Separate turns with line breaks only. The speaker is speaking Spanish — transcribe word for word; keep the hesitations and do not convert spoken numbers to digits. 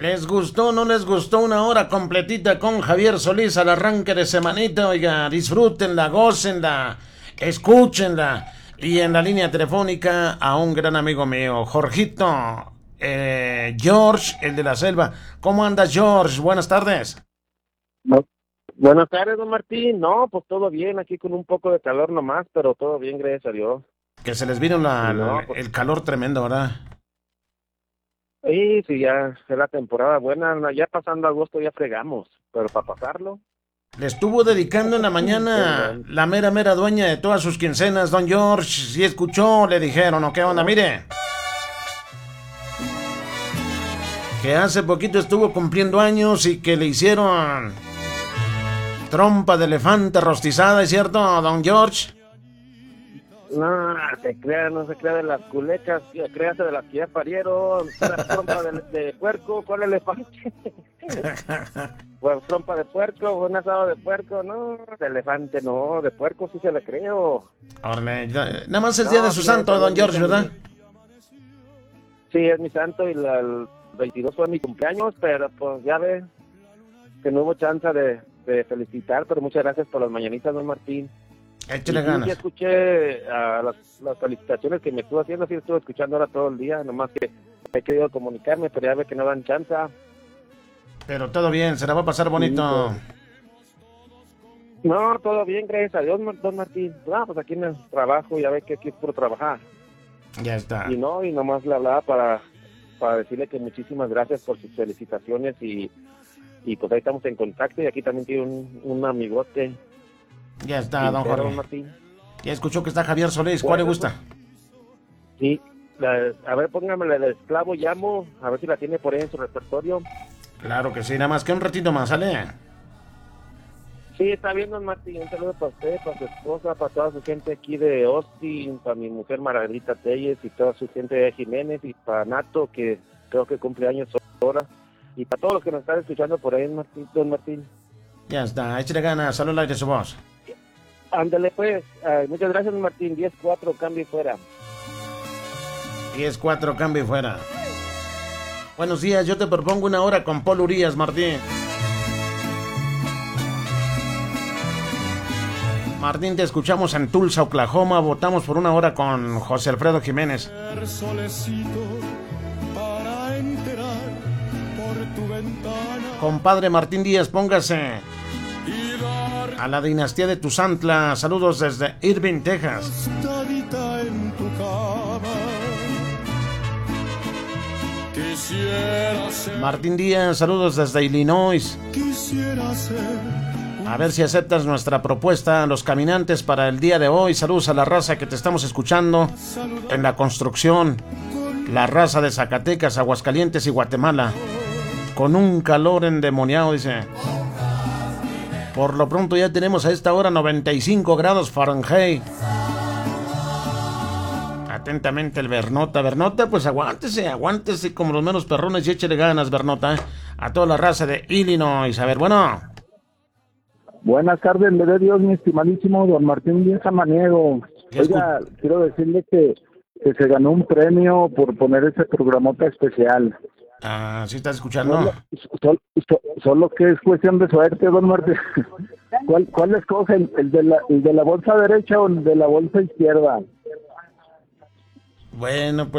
¿Les gustó o no les gustó una hora completita con Javier Solís al arranque de semanita? Oiga, disfrútenla, gócenla, escúchenla. Y en la línea telefónica a un gran amigo mío, Jorgito, eh, George, el de la selva. ¿Cómo andas, George? Buenas tardes.
No. Buenas tardes, don Martín. No, pues todo bien, aquí con un poco de calor nomás, pero todo bien, gracias a Dios.
Que se les vino la,
No,
la-
pues,
el calor tremendo, ¿verdad?
sí, sí, ya es la temporada buena, no, ya pasando agosto ya fregamos, pero para pasarlo,
Le estuvo dedicando en la mañana
perdón.
la mera mera dueña de todas sus quincenas, don George. Si escuchó, le dijeron, ¿o qué onda? Mire, que hace poquito estuvo cumpliendo años y que le hicieron trompa de elefante rostizada, ¿es cierto, don George?
No, se crea, no se crea de las culecas, créase de las que ya parieron, la trompa de, de puerco, ¿cuál elefante? Pues trompa de puerco, un asado de puerco, no, de elefante no, de puerco sí se le creo.
Órale, ya- nada más es día de
No,
su
sí,
santo,
eso
don
no
George,
es
¿verdad?
Sí, es mi santo y la, el veintidós fue mi cumpleaños, pero pues ya ve que no hubo chance de, de felicitar, pero muchas gracias por las mañanitas, don Martín.
Échale
Y sí,
ganas.
sí escuché ah, las, las felicitaciones que me estuvo haciendo, sí estuve escuchando ahora todo el día, nomás que he querido comunicarme, pero ya ve que no dan chance.
Pero todo bien, se la va a pasar bonito.
Sí, No, todo bien, gracias a Dios, Mar- don Martín. No, pues aquí en el trabajo, ya ve que aquí es por trabajar.
Ya está.
Y no, y nomás le hablaba para, para decirle que muchísimas gracias por sus felicitaciones y, y pues ahí estamos en contacto y aquí también tiene un, un amigote.
Ya está, don
Sincero, don
Jorge.
Martín.
Ya escuchó que está Javier Solís. ¿Cuál le
Bueno,
gusta?
Sí, la- a ver, póngame la del esclavo llamo, a ver si la tiene por ahí en su repertorio.
Claro que sí, nada más que un ratito más, ¿sale?
Sí, está bien, don Martín, un saludo para usted, para su esposa, para toda su gente aquí de Austin, para mi mujer Margarita Telles y toda su gente de Jiménez y para Nato, que creo que cumple años ahora, y para todos los que nos están escuchando por ahí, Martín, don Martín.
Ya está, échale ganas, salud al aire su voz.
Ándale pues, ay, muchas gracias, don Martín, diez cuatro, cambio y fuera.
diez cuatro, cambio y fuera. Buenos días, yo te propongo una hora con Paul Urias, Martín. Martín, te escuchamos en Tulsa, Oklahoma. Votamos por una hora con José Alfredo Jiménez. Compadre Martín Díaz, póngase a la dinastía de Tuzantla. Saludos desde Irving, Texas. Martín Díaz, saludos desde Illinois. A ver si aceptas nuestra propuesta, los caminantes, para el día de hoy. Saludos a la raza que te estamos escuchando en la construcción. La raza de Zacatecas, Aguascalientes y Guatemala. Con un calor endemoniado, dice. Por lo pronto ya tenemos a esta hora noventa y cinco grados Fahrenheit. Atentamente el Bernota. Bernota, pues aguántese, aguántese como los menos perrones y échele ganas, Bernota, ¿eh? A toda la raza de Illinois. A ver, bueno.
Buenas tardes, le dé Dios, mi estimadísimo don Martín Díaz Samaniego. Oiga, quiero decirle que, que se ganó un premio por poner ese programota especial.
Ah, ¿sí estás escuchando?
Solo, solo, solo, solo que es cuestión de suerte, don Martín. ¿Cuál, cuál escoge, el, el, de la, el de la bolsa derecha o el de la bolsa izquierda?
Bueno, pues